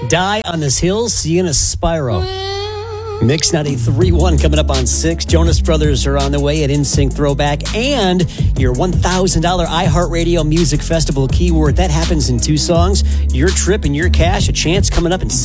Die on This Hill, Sienna Spyro. Mix 93.1 coming up on 6. Jonas Brothers are on the way at NSYNC Throwback. And your $1,000 iHeartRadio Music Festival keyword. That happens in 2 songs. Your trip and your cash, a chance coming up in